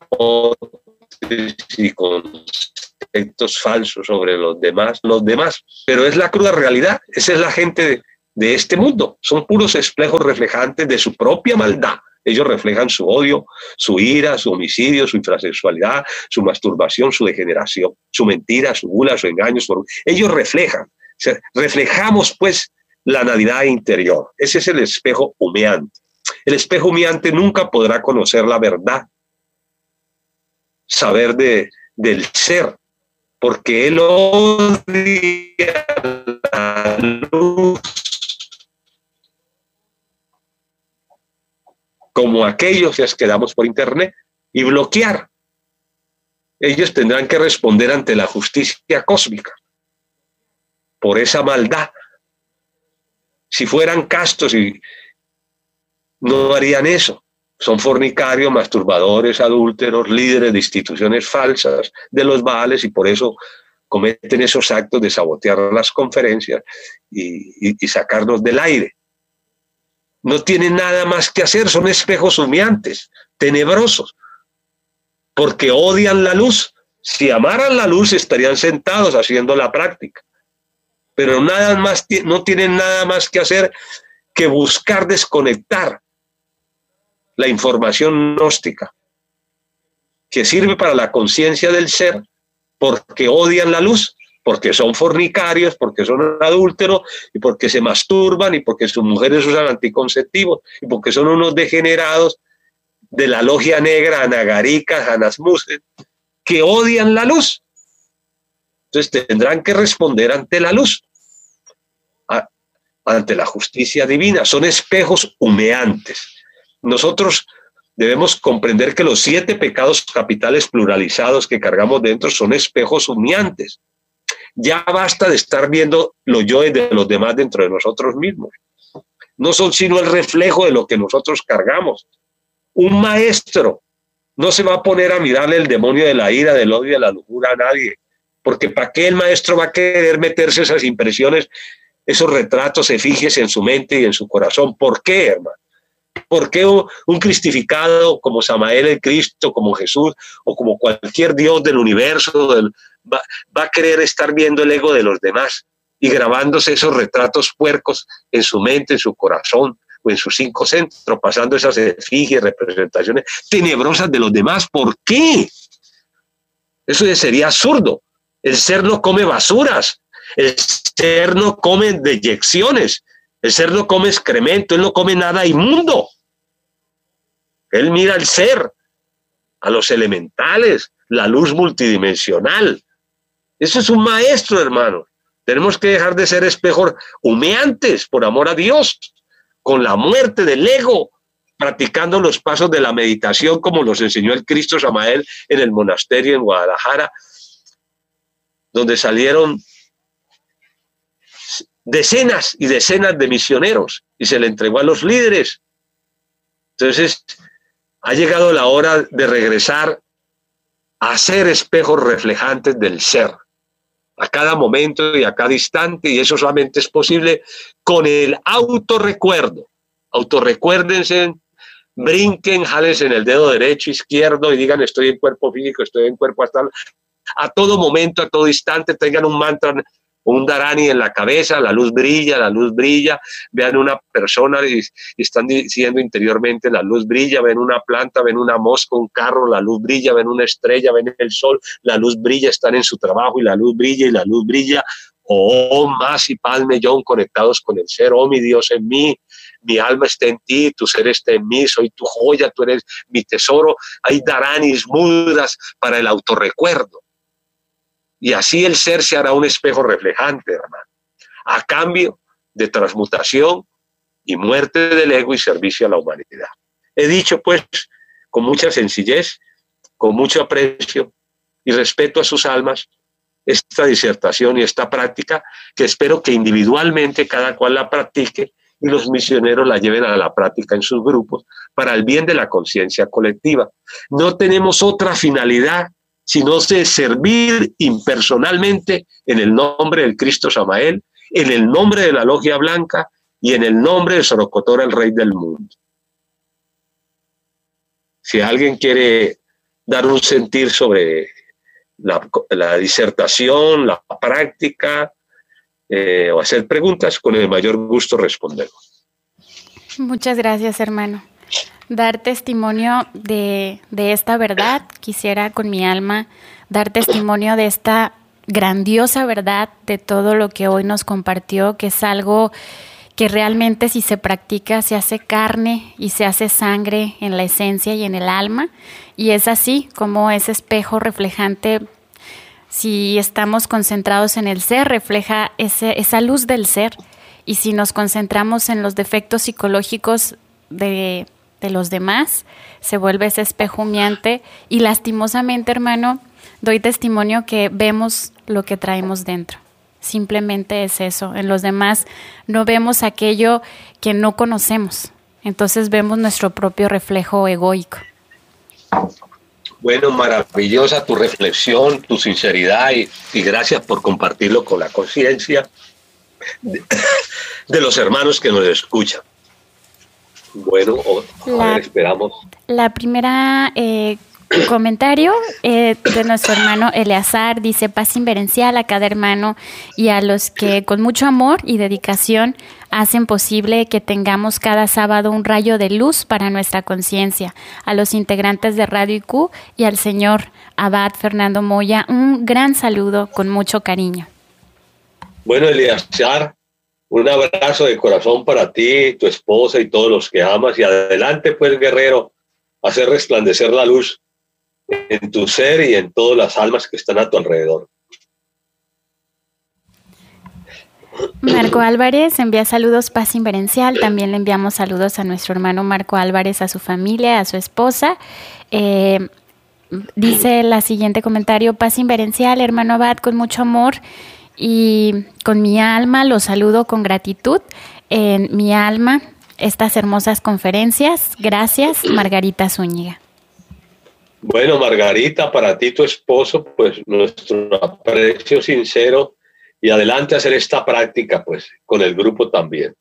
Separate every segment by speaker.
Speaker 1: y conceptos falsos sobre los demás, pero es la cruda realidad. Esa es la gente de este mundo, son puros espejos reflejantes de su propia maldad. Ellos reflejan su odio, su ira, su homicidio, su infrasexualidad, su masturbación, su degeneración, su mentira, su gula, su engaño. Ellos reflejan. O sea, reflejamos pues la Navidad interior. Ese es el espejo humeante. El espejo humeante nunca podrá conocer la verdad, saber del ser, porque él odia la luz, como aquellos que damos por internet, y bloquear. Ellos tendrán que responder ante la justicia cósmica por esa maldad. Si fueran castos y no harían eso. Son fornicarios, masturbadores, adúlteros, líderes de instituciones falsas, de los Baales, y por eso cometen esos actos de sabotear las conferencias y sacarnos del aire. No tienen nada más que hacer, son espejos humeantes, tenebrosos, porque odian la luz. Si amaran la luz estarían sentados haciendo la práctica, pero nada más, no tienen nada más que hacer que buscar desconectar la información gnóstica, que sirve para la conciencia del ser, porque odian la luz, porque son fornicarios, porque son adúlteros, y porque se masturban, y porque sus mujeres usan anticonceptivos, y porque son unos degenerados de la logia negra, anagaricas, anasmuses, que odian la luz. Entonces tendrán que responder ante la luz, ante la justicia divina. Son espejos humeantes. Nosotros debemos comprender que los 7 pecados capitales pluralizados que cargamos dentro son espejos humeantes. Ya basta de estar viendo los yoes de los demás dentro de nosotros mismos. No son sino el reflejo de lo que nosotros cargamos. Un maestro no se va a poner a mirarle el demonio de la ira, del odio y de la lujuria a nadie, porque ¿para qué el maestro va a querer meterse esas impresiones, esos retratos, efigies en su mente y en su corazón? ¿Por qué, hermano? ¿Por qué un cristificado como Samael el Cristo, como Jesús o como cualquier Dios del universo va a querer estar viendo el ego de los demás y grabándose esos retratos puercos en su mente, en su corazón o en sus 5 centros, pasando esas efigies, representaciones tenebrosas de los demás? ¿Por qué? Eso sería absurdo. El ser no come basuras, el ser no come deyecciones, el ser no come excremento, él no come nada inmundo. Él mira al ser, a los elementales, la luz multidimensional. Eso es un maestro, hermano. Tenemos que dejar de ser espejos humeantes, por amor a Dios, con la muerte del ego, practicando los pasos de la meditación como los enseñó el Cristo Samael en el monasterio en Guadalajara, donde salieron decenas y decenas de misioneros y se le entregó a los líderes. Entonces, ha llegado la hora de regresar a ser espejos reflejantes del ser, a cada momento y a cada instante, y eso solamente es posible con el autorrecuerdo. Autorrecuérdense, brinquen, jálense en el dedo derecho, izquierdo y digan: estoy en cuerpo físico, estoy en cuerpo astral. A todo momento, a todo instante, tengan un mantra, un dharani en la cabeza: la luz brilla, vean una persona y están diciendo interiormente: la luz brilla, ven una planta, ven una mosca, un carro, la luz brilla, ven una estrella, ven el sol, la luz brilla, están en su trabajo y la luz brilla y la luz brilla. Oh, más y paz millón conectados con el ser. Oh, mi Dios en mí, mi alma está en ti, tu ser está en mí, soy tu joya, tú eres mi tesoro. Hay dharanis, mudras para el autorrecuerdo. Y así el ser se hará un espejo reflejante, hermano, a cambio de transmutación y muerte del ego y servicio a la humanidad. He dicho, pues, con mucha sencillez, con mucho aprecio y respeto a sus almas, esta disertación y esta práctica, que espero que individualmente cada cual la practique y los misioneros la lleven a la práctica en sus grupos para el bien de la conciencia colectiva. No tenemos otra finalidad sino de servir impersonalmente en el nombre del Cristo Samael, en el nombre de la Logia Blanca y en el nombre de Sorocotora, el Rey del Mundo. Si alguien quiere dar un sentir sobre la disertación, la práctica, o hacer preguntas, con el mayor gusto respondemos.
Speaker 2: Muchas gracias, hermano. Dar testimonio de esta verdad, quisiera con mi alma dar testimonio de esta grandiosa verdad, de todo lo que hoy nos compartió, que es algo que realmente, si se practica, se hace carne y se hace sangre en la esencia y en el alma, y es así como ese espejo reflejante, si estamos concentrados en el ser, refleja esa luz del ser, y si nos concentramos en los defectos psicológicos de los demás, se vuelve ese espejo humeante, y lastimosamente, hermano, doy testimonio que vemos lo que traemos dentro. Simplemente es eso. En los demás no vemos aquello que no conocemos. Entonces vemos nuestro propio reflejo egoico.
Speaker 1: Bueno, maravillosa tu reflexión, tu sinceridad y gracias por compartirlo con la conciencia de los hermanos que nos escuchan. Bueno, a ver, esperamos.
Speaker 2: La primera comentario de nuestro hermano Eleazar dice: paz inverencial a cada hermano y a los que con mucho amor y dedicación hacen posible que tengamos cada sábado un rayo de luz para nuestra conciencia. A los integrantes de Radio IQ y al señor Abad Fernando Moya, un gran saludo con mucho cariño.
Speaker 1: Bueno, Eleazar, un abrazo de corazón para ti, tu esposa y todos los que amas, y adelante pues, guerrero, hacer resplandecer la luz en tu ser y en todas las almas que están a tu alrededor.
Speaker 2: Marco Álvarez envía saludos, paz inverencial. También le enviamos saludos a nuestro hermano Marco Álvarez, a su familia, a su esposa. Dice la siguiente comentario: paz inverencial, hermano Abad, con mucho amor y con mi alma lo saludo con gratitud. En mi alma, estas hermosas conferencias. Gracias, Margarita Zúñiga.
Speaker 1: Bueno, Margarita, para ti, tu esposo, pues nuestro aprecio sincero, y adelante a hacer esta práctica, pues, con el grupo también.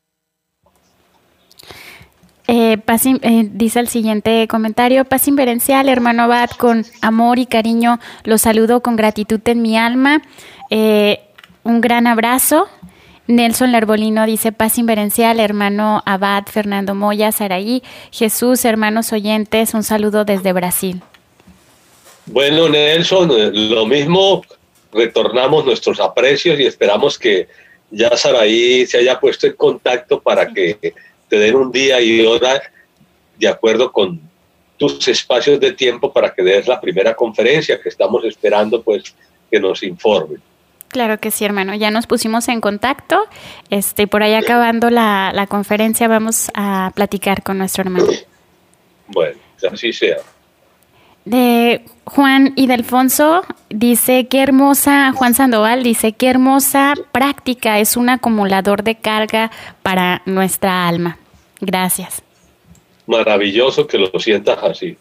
Speaker 2: Dice el siguiente comentario: paz inverencial, hermano Abad, con amor y cariño, lo saludo con gratitud en mi alma. Un gran abrazo. Nelson Lerbolino dice: paz inverencial, hermano Abad Fernando Moya, Saraí, Jesús, hermanos oyentes, un saludo desde Brasil.
Speaker 1: Bueno, Nelson, lo mismo, retornamos nuestros aprecios y esperamos que ya Saraí se haya puesto en contacto para que te den un día y hora de acuerdo con tus espacios de tiempo para que des la primera conferencia que estamos esperando, pues, que nos informen.
Speaker 2: Claro que sí, hermano. Ya nos pusimos en contacto. Por ahí acabando la conferencia vamos a platicar con nuestro hermano.
Speaker 1: Bueno, que así sea.
Speaker 2: De Juan Ildefonso dice: qué hermosa, Juan Sandoval dice: qué hermosa práctica, es un acumulador de carga para nuestra alma. Gracias.
Speaker 1: Maravilloso que lo sientas así.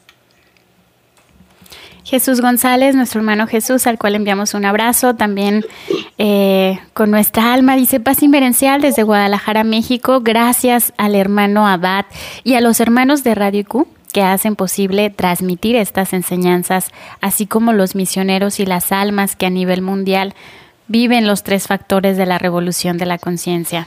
Speaker 2: Jesús González, nuestro hermano Jesús, al cual enviamos un abrazo, también con nuestra alma, dice: paz inverencial desde Guadalajara, México. Gracias al hermano Abad y a los hermanos de Radio IQ que hacen posible transmitir estas enseñanzas, así como los misioneros y las almas que a nivel mundial viven los 3 factores de la revolución de la conciencia.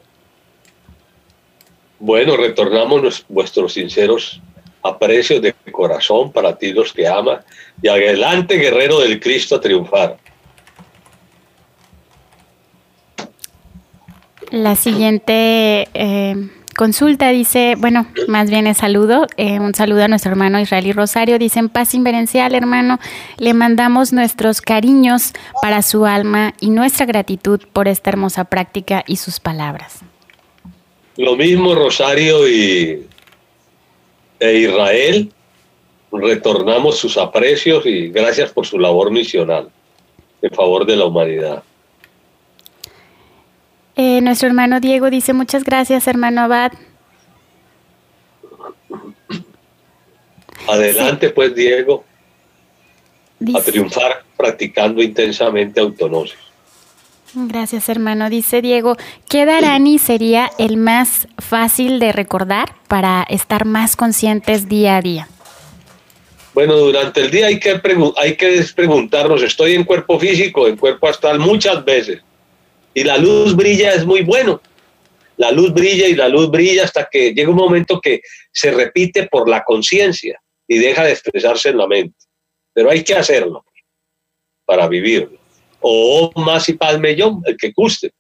Speaker 1: Bueno, retornamos vuestros sinceros aprecios de corazón para ti, los que amas, y adelante, guerrero del Cristo, a triunfar.
Speaker 2: La siguiente consulta dice, bueno, más bien es saludo, un saludo a nuestro hermano Israel Rosario. Dicen: paz inverencial, hermano, le mandamos nuestros cariños para su alma y nuestra gratitud por esta hermosa práctica y sus palabras.
Speaker 1: Lo mismo, Rosario e Israel, retornamos sus aprecios y gracias por su labor misional en favor de la humanidad.
Speaker 2: Nuestro hermano Diego dice: muchas gracias, hermano Abad.
Speaker 1: Adelante, sí. Pues, Diego,
Speaker 2: dice,
Speaker 1: a triunfar practicando intensamente autognosis.
Speaker 2: Gracias, hermano. Dice Diego: ¿qué Dharani sería el más fácil de recordar para estar más conscientes día a día?
Speaker 1: Bueno, durante el día hay que preguntarnos, ¿estoy en cuerpo físico, en cuerpo astral? Muchas veces. Y la luz brilla, es muy bueno. La luz brilla y la luz brilla hasta que llega un momento que se repite por la conciencia y deja de expresarse en la mente. Pero hay que hacerlo para vivirlo. O más y palme yo, el que guste.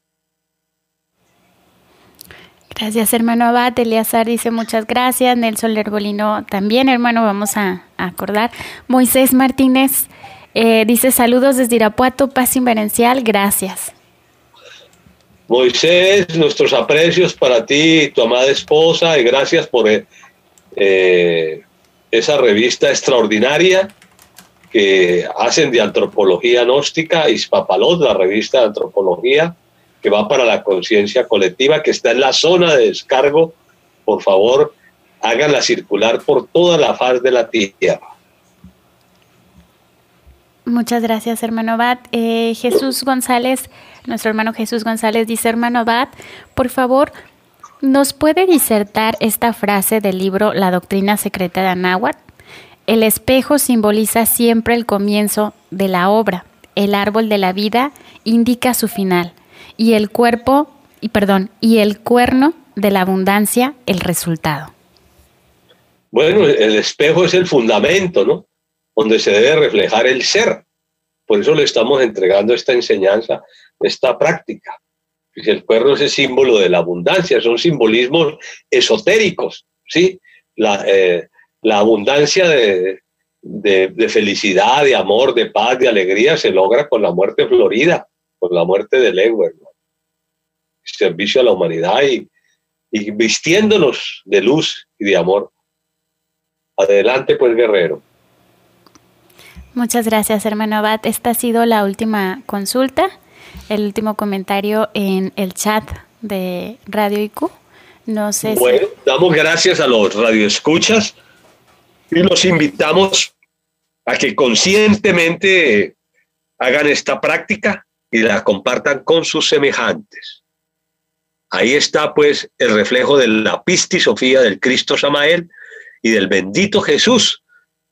Speaker 2: Gracias, hermano Abad. Eleazar dice muchas gracias. Nelson Lerbolino también, hermano, vamos a acordar. Moisés Martínez dice saludos desde Irapuato, paz inverencial, gracias.
Speaker 1: Moisés, nuestros aprecios para ti y tu amada esposa, y gracias por esa revista extraordinaria que hacen de antropología gnóstica, Ispapalot, la revista de antropología, que va para la conciencia colectiva, que está en la zona de descargo. Por favor, háganla circular por toda la faz de la tierra.
Speaker 2: Muchas gracias, hermano Abad. Jesús González, nuestro hermano Jesús González dice, hermano Abad, por favor, ¿nos puede disertar esta frase del libro La doctrina secreta de Anáhuac? El espejo simboliza siempre el comienzo de la obra. El árbol de la vida indica su final. Y el cuerno de la abundancia, el resultado.
Speaker 1: Bueno, el espejo es el fundamento, ¿no? Donde se debe reflejar el ser. Por eso le estamos entregando esta enseñanza, esta práctica. El cuerno es el símbolo de la abundancia, son simbolismos esotéricos, ¿sí? La abundancia de felicidad, de amor, de paz, de alegría se logra con la muerte florida, con la muerte del ego, hermano. Servicio a la humanidad y vistiéndonos de luz y de amor. Adelante, pues, guerrero.
Speaker 2: Muchas gracias, hermano Abad. Esta ha sido la última consulta, el último comentario en el chat de Radio IQ. No sé
Speaker 1: bueno, damos gracias a los radioescuchas y los invitamos a que conscientemente hagan esta práctica y la compartan con sus semejantes. Ahí está, pues, el reflejo de la pistisofía del Cristo Samael y del bendito Jesús,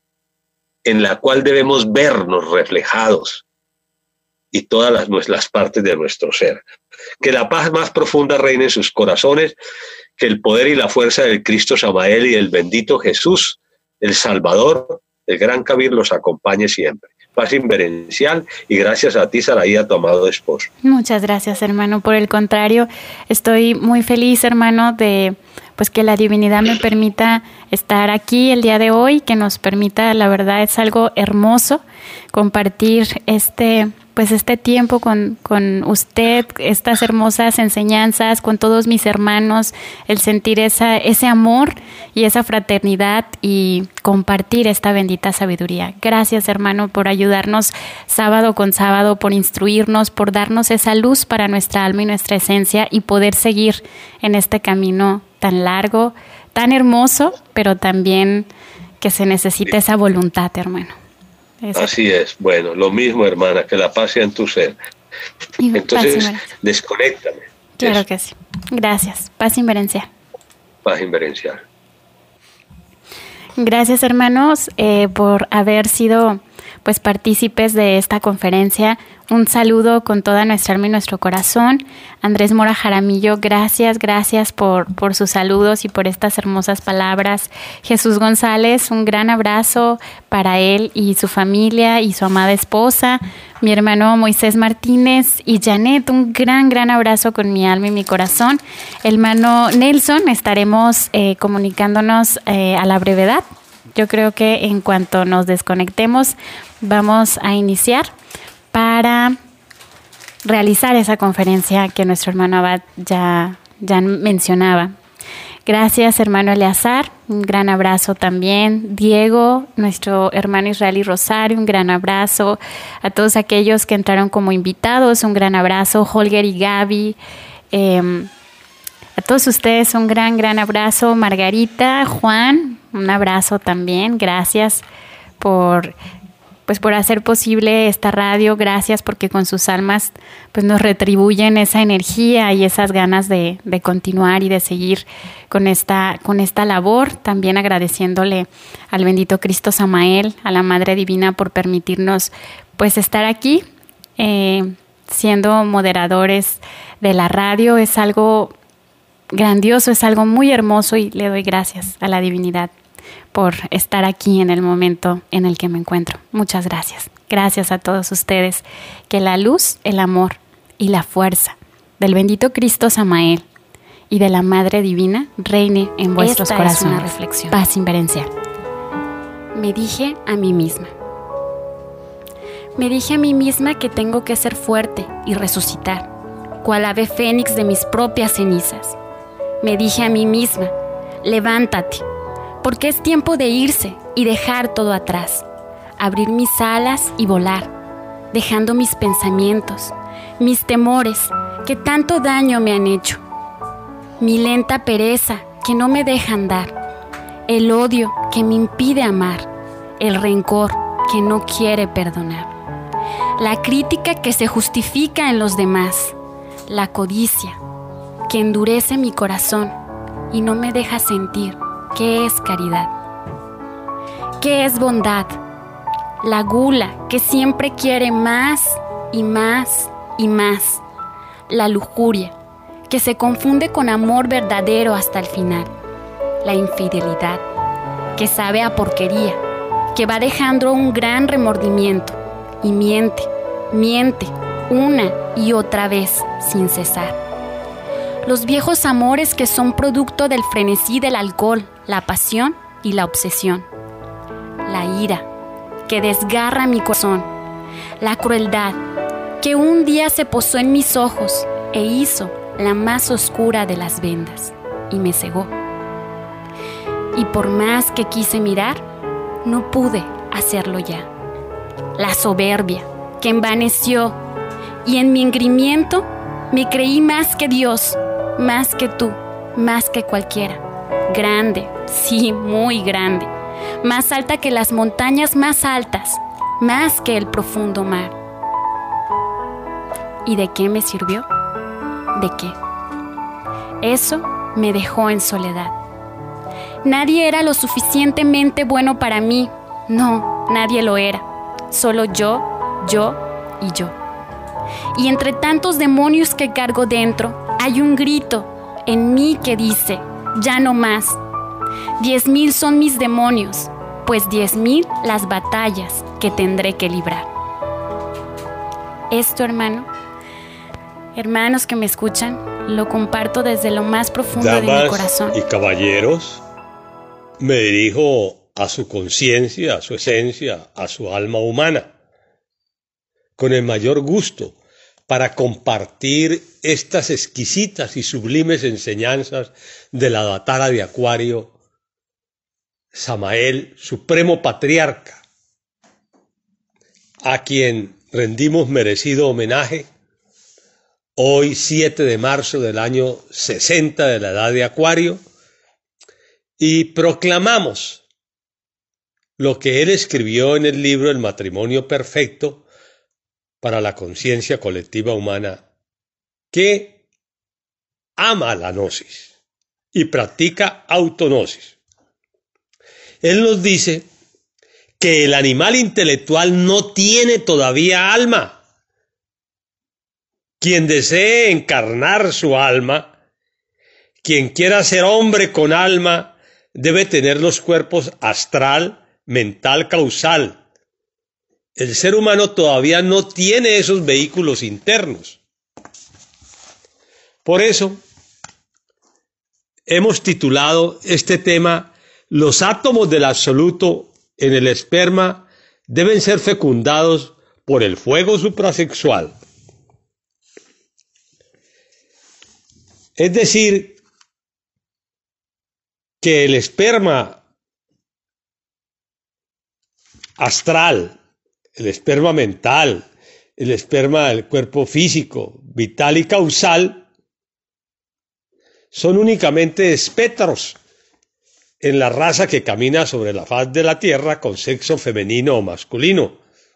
Speaker 1: en la cual debemos vernos reflejados y todas las partes de nuestro ser. Que la paz más profunda reine en sus corazones, que el poder y la fuerza del Cristo Samael y del bendito Jesús, el Salvador, el Gran Kabir, los acompañe siempre. Paz inverencial y gracias a ti, Saraí, a tu amado esposo.
Speaker 2: Muchas gracias, hermano. Por el contrario, estoy muy feliz, hermano, de pues que la divinidad me permita estar aquí el día de hoy, que nos permita, la verdad es algo hermoso, compartir este tiempo con usted, estas hermosas enseñanzas, con todos mis hermanos, el sentir ese amor y esa fraternidad y compartir esta bendita sabiduría. Gracias, hermano, por ayudarnos sábado con sábado, por instruirnos, por darnos esa luz para nuestra alma y nuestra esencia y poder seguir en este camino tan largo, tan hermoso, pero también que se necesita esa voluntad, hermano.
Speaker 1: Así es. Bueno, lo mismo, hermana, que la paz sea en tu ser. Entonces, desconéctame.
Speaker 2: Claro que sí. Gracias. Paz inverencial.
Speaker 1: Paz inverencial.
Speaker 2: Gracias, hermanos, por haber sido pues partícipes de esta conferencia. Un saludo con toda nuestra alma y nuestro corazón. Andrés Mora Jaramillo, gracias por sus saludos y por estas hermosas palabras. Jesús González, un gran abrazo para él y su familia y su amada esposa. Mi hermano Moisés Martínez y Janet, un gran abrazo con mi alma y mi corazón. Hermano Nelson, estaremos comunicándonos a la brevedad. Yo creo que en cuanto nos desconectemos, vamos a iniciar para realizar esa conferencia que nuestro hermano Abad ya mencionaba. Gracias, hermano Eleazar, un gran abrazo también. Diego, nuestro hermano Israel y Rosario, un gran abrazo. A todos aquellos que entraron como invitados, un gran abrazo. Holger y Gaby, a todos ustedes un gran abrazo. Margarita, Juan, un abrazo también. Gracias por pues por hacer posible esta radio. Gracias porque con sus almas pues nos retribuyen esa energía y esas ganas de continuar y de seguir con esta labor. También agradeciéndole al bendito Cristo Samael, a la Madre Divina, por permitirnos pues estar aquí siendo moderadores de la radio. Es algo grandioso, es algo muy hermoso y le doy gracias a la divinidad por estar aquí en el momento en el que me encuentro. Muchas gracias. Gracias a todos ustedes. Que la luz, el amor y la fuerza del bendito Cristo Samael y de la Madre Divina reine en vuestros corazones. Es una reflexión. Paz inverencial. Me dije a mí misma. Me dije a mí misma que tengo que ser fuerte y resucitar, cual ave fénix de mis propias cenizas. Me dije a mí misma, levántate, porque es tiempo de irse y dejar todo atrás, abrir mis alas y volar, dejando mis pensamientos, mis temores que tanto daño me han hecho, mi lenta pereza que no me deja andar, el odio que me impide amar, el rencor que no quiere perdonar, la crítica que se justifica en los demás, la codicia que endurece mi corazón y no me deja sentir qué es caridad, qué es bondad, la gula que siempre quiere más y más y más, la lujuria que se confunde con amor verdadero hasta el final, la infidelidad que sabe a porquería, que va dejando un gran remordimiento y miente una y otra vez sin cesar. Los viejos amores que son producto del frenesí del alcohol, la pasión y la obsesión. La ira que desgarra mi corazón. La crueldad que un día se posó en mis ojos e hizo la más oscura de las vendas y me cegó. Y por más que quise mirar, no pude hacerlo ya. La soberbia que envaneció y en mi engreimiento me creí más que Dios, más que tú, más que cualquiera. Grande, sí, muy grande. Más alta que las montañas más altas, más que el profundo mar. ¿Y de qué me sirvió? ¿De qué? Eso me dejó en soledad. Nadie era lo suficientemente bueno para mí. No, nadie lo era. Solo yo y yo. Y entre tantos demonios que cargo dentro, hay un grito en mí que dice, ya no más. 10,000 son mis demonios, pues 10,000 las batallas que tendré que librar. Esto, hermanos que me escuchan, lo comparto desde lo más profundo de mi corazón.
Speaker 3: Y caballeros, me dirijo a su conciencia, a su esencia, a su alma humana, con el mayor gusto, para compartir estas exquisitas y sublimes enseñanzas del Avatara de Acuario, Samael, Supremo Patriarca, a quien rendimos merecido homenaje hoy 7 de marzo del año 60 de la edad de Acuario, y proclamamos lo que él escribió en el libro El matrimonio perfecto para la conciencia colectiva humana, que ama la gnosis y practica autognosis. Él nos dice que el animal intelectual no tiene todavía alma. Quien desee encarnar su alma, quien quiera ser hombre con alma, debe tener los cuerpos astral, mental, causal. El ser humano todavía no tiene esos vehículos internos. Por eso hemos titulado este tema: los átomos del absoluto en el esperma deben ser fecundados por el fuego suprasexual. Es decir, que el esperma astral, el esperma mental, el esperma del cuerpo físico, vital y causal, son únicamente espectros en la raza que camina sobre la faz de la tierra con sexo femenino o masculino.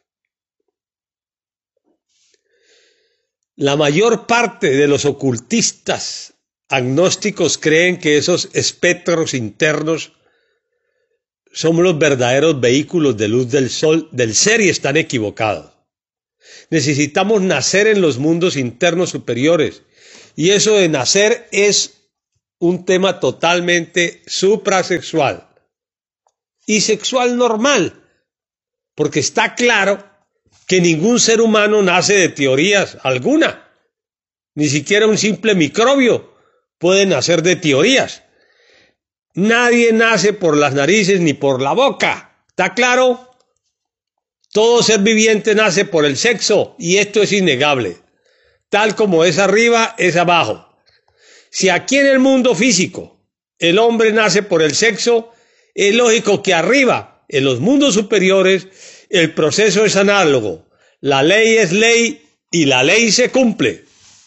Speaker 3: La mayor parte de los ocultistas agnósticos creen que esos espectros internos son los verdaderos vehículos de luz del sol del ser y están equivocados. Necesitamos nacer en los mundos internos superiores y eso de nacer es un tema totalmente suprasexual y sexual normal, porque está claro que ningún ser humano nace de teorías alguna, ni siquiera un simple microbio puede nacer de teorías. Nadie nace por las narices ni por la boca, ¿está claro? Todo ser viviente nace por el sexo y esto es innegable. Tal como es arriba, es abajo. Si aquí en el mundo físico el hombre nace por el sexo, es lógico que arriba, en los mundos superiores, el proceso es análogo. La ley es ley y la ley se cumple.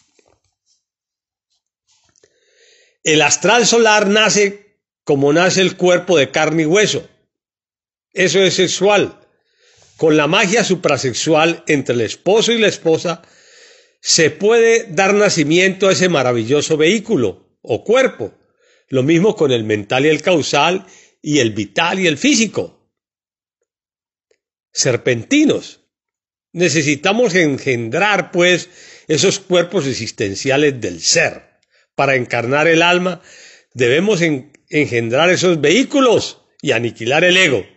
Speaker 3: El astral solar nace como nace el cuerpo de carne y hueso. Eso es sexual. Con la magia suprasexual entre el esposo y la esposa se puede dar nacimiento a ese maravilloso vehículo o cuerpo. Lo mismo con el mental y el causal y el vital y el físico. Serpentinos. Necesitamos engendrar, pues, esos cuerpos existenciales del ser. Para encarnar el alma, debemos engendrar esos vehículos y aniquilar el ego.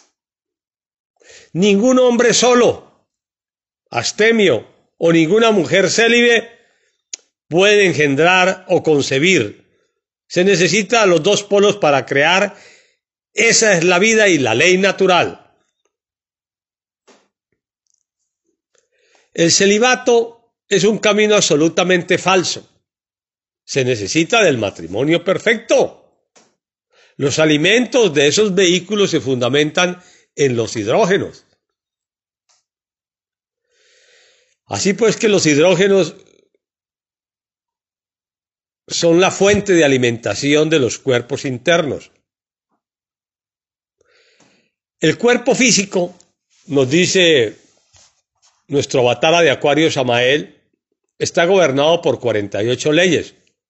Speaker 3: Ningún hombre solo, astemio, o ninguna mujer célibe puede engendrar o concebir. Se necesitan los dos polos para crear. Esa es la vida y la ley natural. El celibato es un camino absolutamente falso. Se necesita del matrimonio perfecto. Los alimentos de esos vehículos se fundamentan en los hidrógenos. Así pues que los hidrógenos son la fuente de alimentación de los cuerpos internos. El cuerpo físico, nos dice nuestro avatara de Acuario Samael, está gobernado por 48 leyes.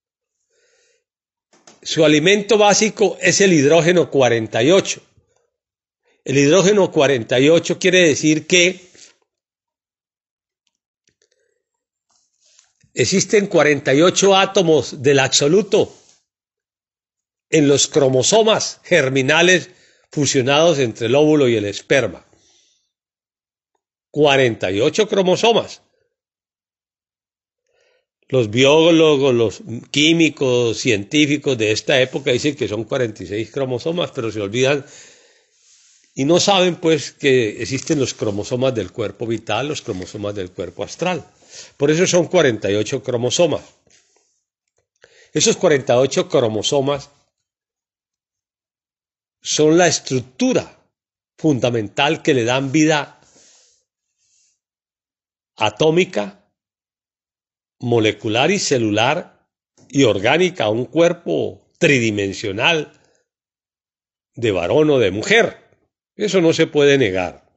Speaker 3: Su alimento básico es el hidrógeno 48. El hidrógeno 48 quiere decir que existen 48 átomos del absoluto en los cromosomas germinales fusionados entre el óvulo y el esperma. 48 cromosomas. Los biólogos, los químicos, científicos de esta época dicen que son 46 cromosomas, pero se olvidan y no saben pues que existen los cromosomas del cuerpo vital, los cromosomas del cuerpo astral. Por eso son 48 cromosomas. Esos 48 cromosomas son la estructura fundamental que le dan vida atómica, molecular y celular y orgánica a un cuerpo tridimensional de varón o de mujer. Eso no se puede negar.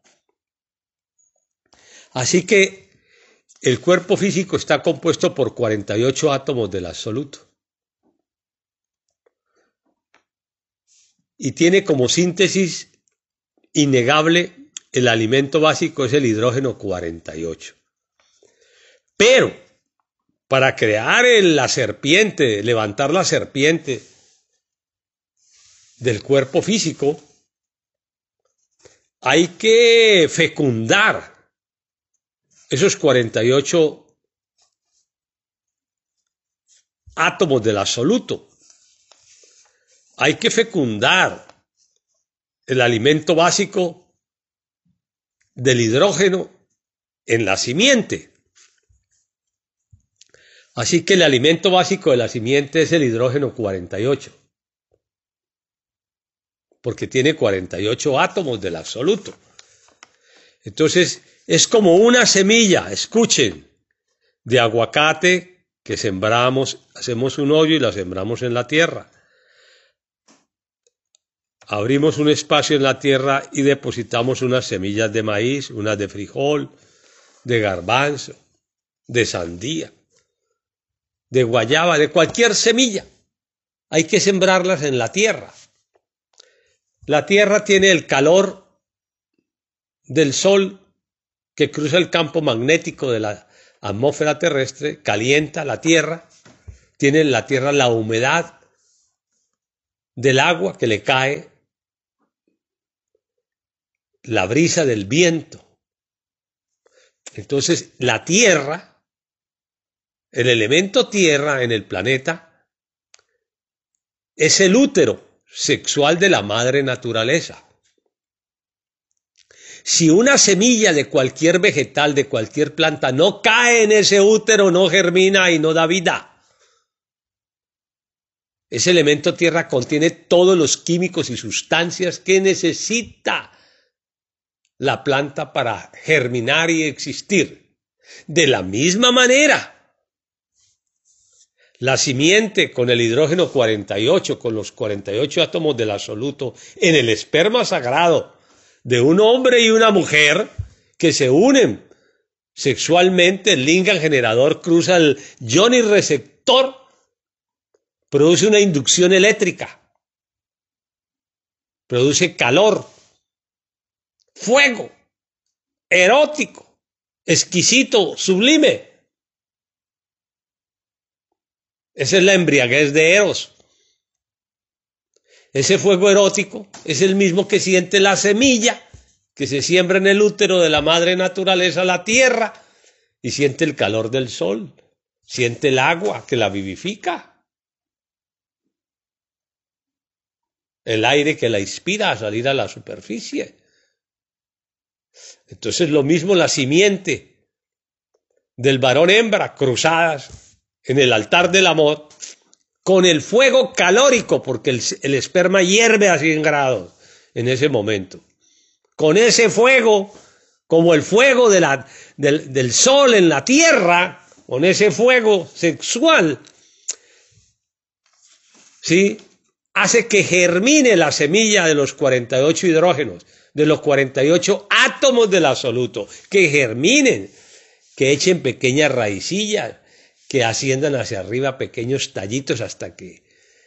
Speaker 3: Así que el cuerpo físico está compuesto por 48 átomos del absoluto. Y tiene como síntesis innegable el alimento básico es el hidrógeno 48. Pero para crear la serpiente, levantar la serpiente del cuerpo físico, hay que fecundar esos 48 átomos del absoluto. Hay que fecundar el alimento básico del hidrógeno en la simiente. Así que el alimento básico de la simiente es el hidrógeno 48, porque tiene 48 átomos del absoluto. Entonces, es como una semilla, escuchen, de aguacate que sembramos, hacemos un hoyo y la sembramos en la tierra. Abrimos un espacio en la tierra y depositamos unas semillas de maíz, unas de frijol, de garbanzo, de sandía, de guayaba, de cualquier semilla. Hay que sembrarlas en la tierra. La tierra tiene el calor del sol que cruza el campo magnético de la atmósfera terrestre, calienta la tierra, tiene la tierra la humedad del agua que le cae, la brisa del viento. Entonces, la tierra, el elemento tierra en el planeta, es el útero sexual de la madre naturaleza. Si una semilla de cualquier vegetal, de cualquier planta, no cae en ese útero, no germina y no da vida. Ese elemento tierra contiene todos los químicos y sustancias que necesita la planta para germinar y existir. De la misma manera, la simiente con el hidrógeno 48, con los 48 átomos del absoluto, en el esperma sagrado de un hombre y una mujer que se unen sexualmente, el lingam generador cruza el yoni receptor, produce una inducción eléctrica, produce calor, fuego, erótico, exquisito, sublime. Esa es la embriaguez de Eros. Ese fuego erótico es el mismo que siente la semilla que se siembra en el útero de la madre naturaleza, la tierra, y siente el calor del sol, siente el agua que la vivifica, el aire que la inspira a salir a la superficie. Entonces lo mismo la simiente del varón hembra cruzadas en el altar del amor con el fuego calórico, porque el esperma hierve a 100 grados en ese momento. Con ese fuego, como el fuego del sol en la tierra, con ese fuego sexual, ¿sí?, hace que germine la semilla de los 48 hidrógenos, de los 48 átomos del absoluto, que germinen, que echen pequeñas raicillas, que asciendan hacia arriba pequeños tallitos hasta que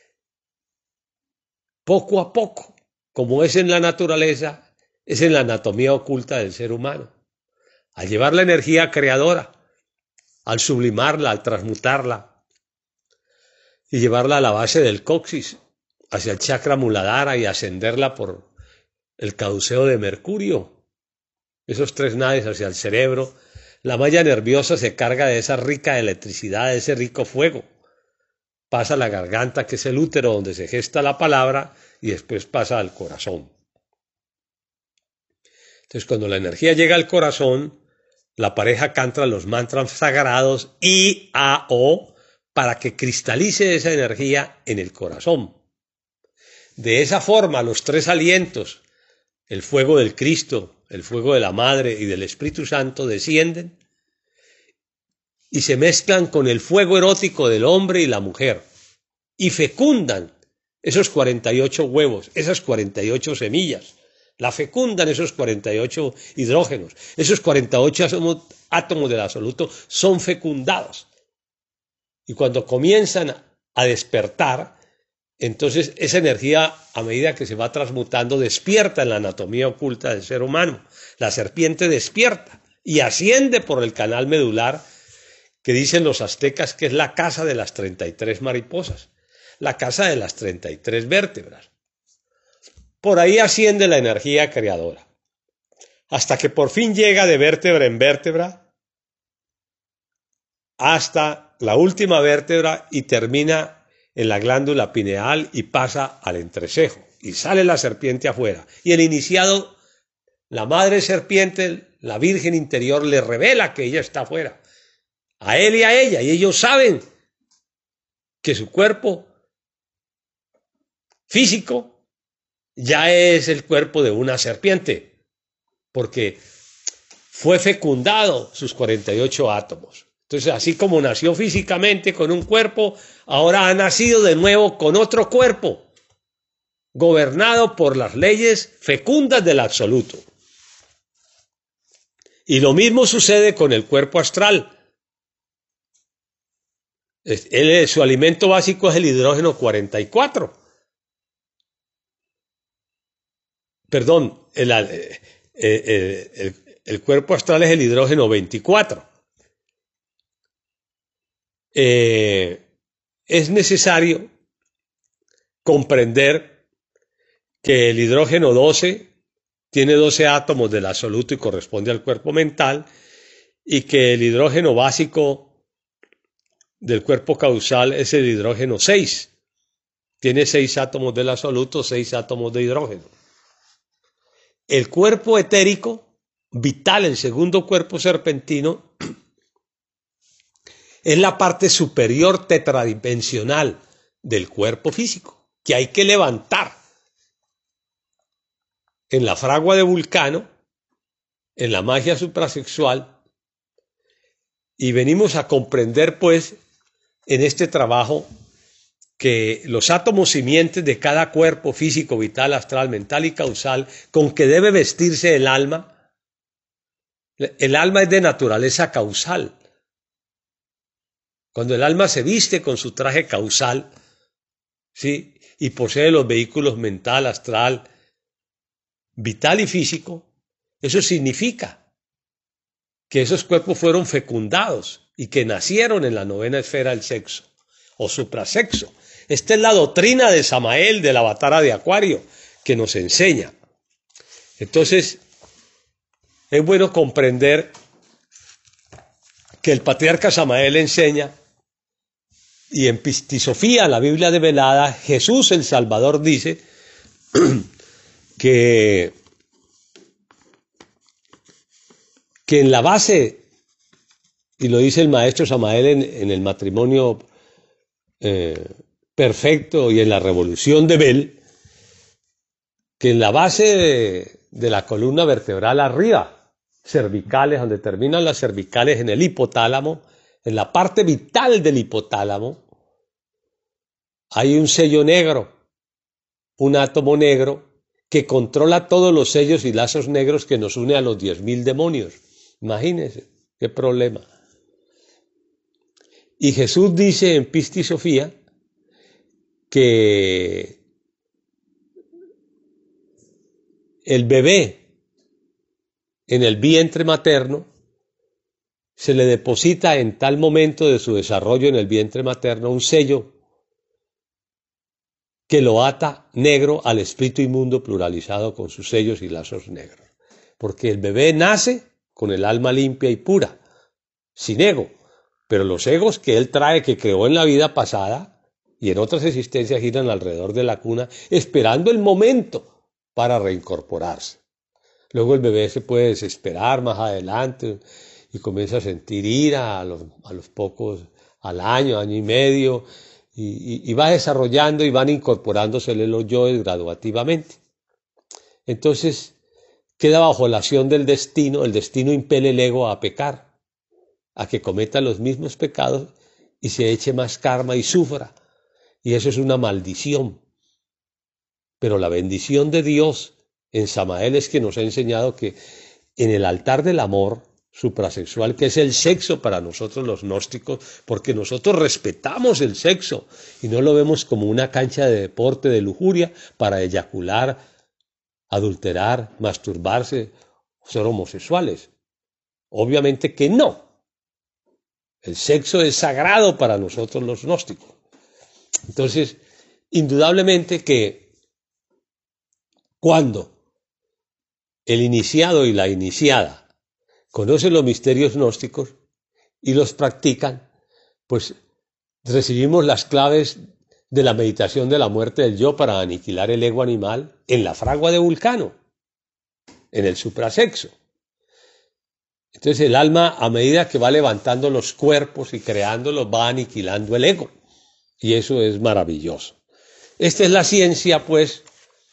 Speaker 3: poco a poco, como es en la naturaleza, es en la anatomía oculta del ser humano. Al llevar la energía creadora, al sublimarla, al transmutarla y llevarla a la base del coxis, hacia el chakra muladhara y ascenderla por el cauceo de Mercurio, esos 3 naves hacia el cerebro, la malla nerviosa se carga de esa rica electricidad, de ese rico fuego. Pasa a la garganta, que es el útero donde se gesta la palabra, y después pasa al corazón. Entonces, cuando la energía llega al corazón, la pareja canta los mantras sagrados I, A, O, para que cristalice esa energía en el corazón. De esa forma, los 3 alientos, el fuego del Cristo, el fuego de la Madre y del Espíritu Santo, descienden y se mezclan con el fuego erótico del hombre y la mujer y fecundan esos 48 huevos, esas 48 semillas, la fecundan esos 48 hidrógenos, esos 48 átomos del absoluto son fecundados. Y cuando comienzan a despertar, entonces esa energía, a medida que se va transmutando, despierta en la anatomía oculta del ser humano. La serpiente despierta y asciende por el canal medular, que dicen los aztecas que es la casa de las 33 mariposas, la casa de las 33 vértebras. Por ahí asciende la energía creadora, hasta que por fin llega de vértebra en vértebra hasta la última vértebra y termina en la glándula pineal y pasa al entrecejo y sale la serpiente afuera. Y el iniciado, la madre serpiente, la virgen interior, le revela que ella está afuera, a él y a ella, y ellos saben que su cuerpo físico ya es el cuerpo de una serpiente, porque fue fecundado sus 48 átomos. Entonces, así como nació físicamente con un cuerpo, ahora ha nacido de nuevo con otro cuerpo, gobernado por las leyes fecundas del absoluto. Y lo mismo sucede con el cuerpo astral. Su alimento básico es el hidrógeno 44. Perdón, el cuerpo astral es el hidrógeno 24. Es necesario comprender que el hidrógeno 12 tiene 12 átomos del absoluto y corresponde al cuerpo mental, y que el hidrógeno básico del cuerpo causal es el hidrógeno 6. Tiene 6 átomos del absoluto, 6 átomos de hidrógeno. El cuerpo etérico vital, el segundo cuerpo serpentino, es la parte superior tetradimensional del cuerpo físico, que hay que levantar. En la fragua de Vulcano, en la magia suprasexual, y venimos a comprender, pues, en este trabajo, que los átomos simientes de cada cuerpo físico, vital, astral, mental y causal, con que debe vestirse el alma es de naturaleza causal. Cuando el alma se viste con su traje causal, ¿sí?, y posee los vehículos mental, astral, vital y físico, eso significa que esos cuerpos fueron fecundados y que nacieron en la novena esfera del sexo o suprasexo. Esta es la doctrina de Samael, del Avatara de Acuario, que nos enseña. Entonces, es bueno comprender que el patriarca Samael enseña, y en Pistisofía, la Biblia develada, Jesús el Salvador dice que en la base, y lo dice el maestro Samael en el matrimonio perfecto y en la revolución de Bel, que en la base de la columna vertebral arriba, cervicales, donde terminan las cervicales, en el hipotálamo, en la parte vital del hipotálamo, hay un sello negro, un átomo negro que controla todos los sellos y lazos negros que nos une a los 10.000 demonios. Imagínense qué problema. Y Jesús dice en Pistisofía que el bebé en el vientre materno se le deposita en tal momento de su desarrollo en el vientre materno un sello que lo ata negro al espíritu inmundo pluralizado con sus sellos y lazos negros. Porque el bebé nace con el alma limpia y pura, sin ego, pero los egos que él trae, que creó en la vida pasada y en otras existencias, giran alrededor de la cuna esperando el momento para reincorporarse. Luego el bebé se puede desesperar más adelante y comienza a sentir ira a los pocos, al año, año y medio, y va desarrollando y van incorporándosele los yoes graduativamente. Entonces queda bajo la acción del destino. El destino impele el ego a pecar, a que cometa los mismos pecados y se eche más karma y sufra. Y eso es una maldición. Pero la bendición de Dios en Samael es que nos ha enseñado que en el altar del amor suprasexual, que es el sexo para nosotros los gnósticos, porque nosotros respetamos el sexo y no lo vemos como una cancha de deporte, de lujuria, para eyacular, adulterar, masturbarse, ser homosexuales. Obviamente que no. El sexo es sagrado para nosotros los gnósticos. Entonces, indudablemente que cuando el iniciado y la iniciada conocen los misterios gnósticos y los practican, pues recibimos las claves de la meditación de la muerte del yo para aniquilar el ego animal en la fragua de Vulcano, en el suprasexo. Entonces el alma, a medida que va levantando los cuerpos y creándolos, va aniquilando el ego. Y eso es maravilloso. Esta es la ciencia, pues,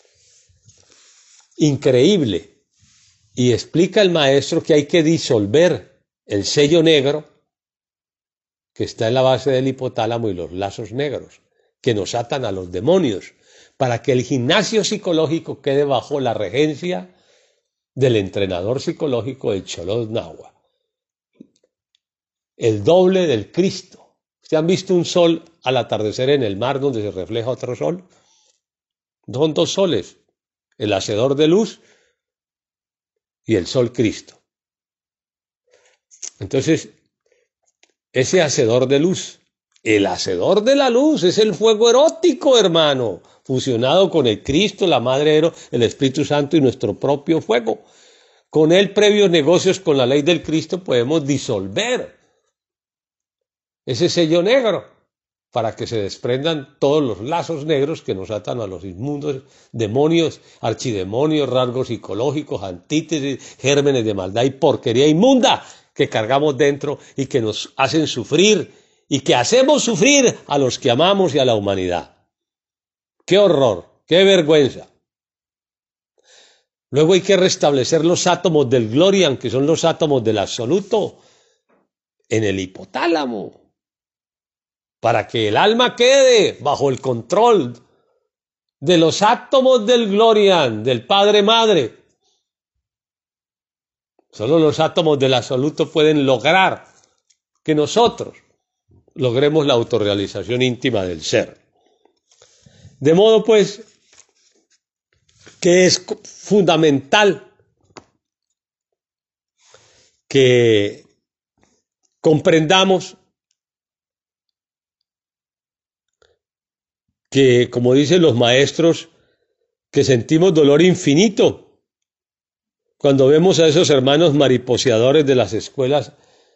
Speaker 3: increíble. Y explica el maestro que hay que disolver el sello negro que está en la base del hipotálamo y los lazos negros que nos atan a los demonios, para que el gimnasio psicológico quede bajo la regencia del entrenador psicológico del Xolotl Nahua, el doble del Cristo. ¿Se han visto un sol al atardecer en el mar donde se refleja otro sol? Son dos soles, el hacedor de luz y el sol Cristo. Entonces, ese hacedor de luz, el hacedor de la luz, es el fuego erótico, hermano, fusionado con el Cristo, la Madre, el Espíritu Santo y nuestro propio fuego. Con él, previos negocios con la ley del Cristo, podemos disolver ese sello negro para que se desprendan todos los lazos negros que nos atan a los inmundos demonios, archidemonios, rasgos psicológicos, antítesis, gérmenes de maldad y porquería inmunda que cargamos dentro y que nos hacen sufrir y que hacemos sufrir a los que amamos y a la humanidad. ¡Qué horror! ¡Qué vergüenza! Luego hay que restablecer los átomos del glorian, que son los átomos del absoluto, en el hipotálamo, para que el alma quede bajo el control de los átomos del glorian, del Padre Madre. Solo los átomos del absoluto pueden lograr que nosotros logremos la autorrealización íntima del ser. De modo pues que es fundamental que comprendamos que, como dicen los maestros, que sentimos dolor infinito cuando vemos a esos hermanos mariposeadores de las escuelas,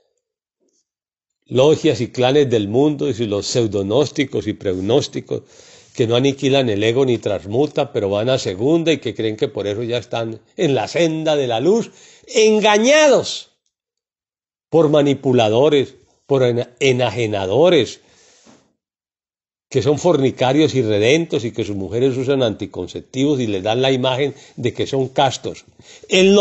Speaker 3: logias y clanes del mundo, y los pseudonósticos y pregnósticos, que no aniquilan el ego ni transmutan, pero van a segunda y que creen que por eso ya están en la senda de la luz, engañados por manipuladores, por enajenadores, que son fornicarios y redentos y que sus mujeres usan anticonceptivos y les dan la imagen de que son castos. El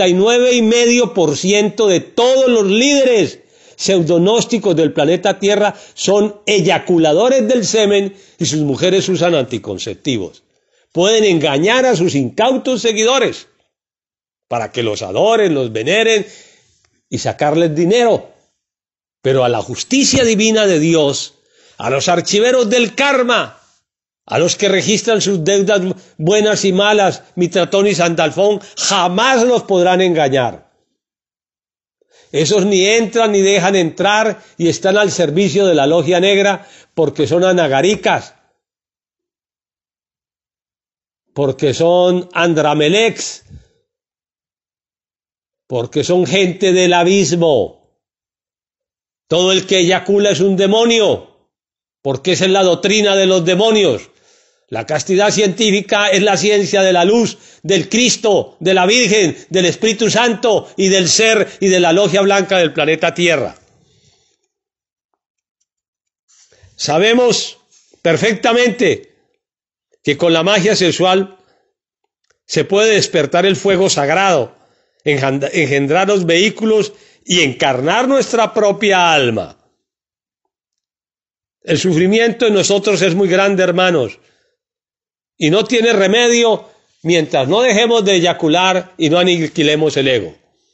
Speaker 3: 99,5% de todos los líderes pseudonósticos del planeta Tierra son eyaculadores del semen y sus mujeres usan anticonceptivos. Pueden engañar a sus incautos seguidores para que los adoren, los veneren y sacarles dinero. Pero a la justicia divina de Dios, a los archiveros del karma, a los que registran sus deudas buenas y malas, Mitratón y Sandalfón, jamás los podrán engañar. Esos ni entran ni dejan entrar y están al servicio de la logia negra porque son anagaricas, porque son andramelex, porque son gente del abismo. Todo el que eyacula es un demonio, porque esa es la doctrina de los demonios. La castidad científica es la ciencia de la luz, del Cristo, de la Virgen, del Espíritu Santo y del ser y de la logia blanca del planeta Tierra. Sabemos perfectamente que con la magia sexual se puede despertar el fuego sagrado, engendrar los vehículos y encarnar nuestra propia alma. El sufrimiento en nosotros es muy grande, hermanos, y no tiene remedio mientras no dejemos de eyacular y no aniquilemos el ego.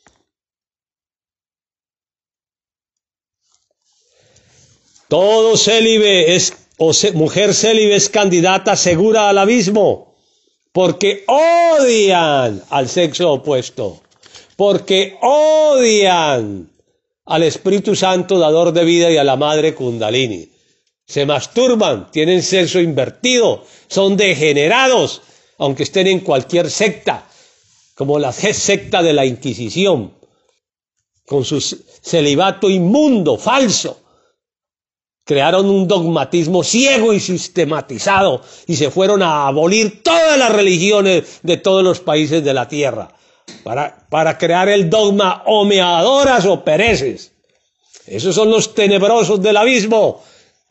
Speaker 3: Todo célibe mujer célibe es candidata segura al abismo, porque odian al sexo opuesto, porque odian al Espíritu Santo, dador de vida, y a la Madre Kundalini. Se masturban, tienen sexo invertido, son degenerados, aunque estén en cualquier secta, como la secta de la Inquisición, con su celibato inmundo, falso. Crearon un dogmatismo ciego y sistematizado y se fueron a abolir todas las religiones de todos los países de la tierra para crear el dogma o me adoras o pereces. Esos son los tenebrosos del abismo,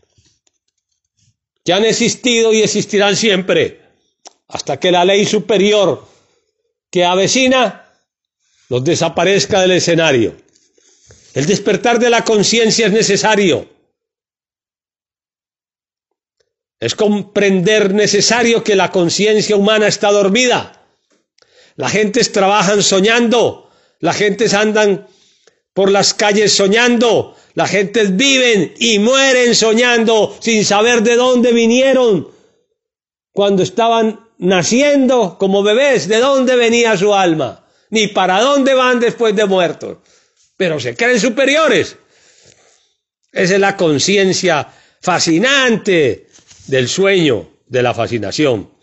Speaker 3: que han existido y existirán siempre, hasta que la ley superior que avecina los desaparezca del escenario. El despertar de la conciencia es necesario. Es comprender necesario que la conciencia humana está dormida. Las gentes trabajan soñando, las gentes andan por las calles soñando, Las gentes viven y mueren soñando sin saber de dónde vinieron. Cuando estaban naciendo como bebés, ¿de dónde venía su alma? Ni para dónde van después de muertos. Pero se creen superiores. Esa es la conciencia fascinante del sueño, de la fascinación.